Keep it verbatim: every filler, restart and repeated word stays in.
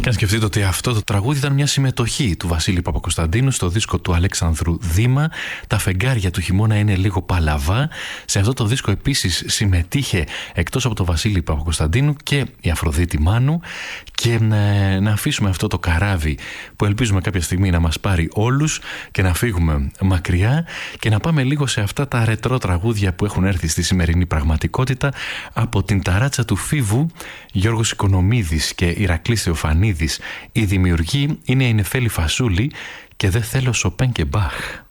Και να σκεφτείτε ότι αυτό το τραγούδι ήταν μια συμμετοχή του Βασίλη Παπακοσταντίνου στο δίσκο του Αλέξανδρου Δήμα. Τα φεγγάρια του χειμώνα είναι λίγο παλαβά. Σε αυτό το δίσκο επίσης συμμετείχε, εκτός από τον Βασίλη Παπακοσταντίνου, και η Αφροδίτη Μάνου. Και να, να αφήσουμε αυτό το καράβι που ελπίζουμε κάποια στιγμή να μας πάρει όλους και να φύγουμε μακριά και να πάμε λίγο σε αυτά τα ρετρό τραγούδια που έχουν έρθει στη σημερινή πραγματικότητα από την ταράτσα του Φίβου. Γιώργος Οικονομίδης και Ηρακλής Θεοφανίδης. Η δημιουργή είναι η Νεφέλη Φασούλη και δεν θέλω Σοπέν και Μπαχ.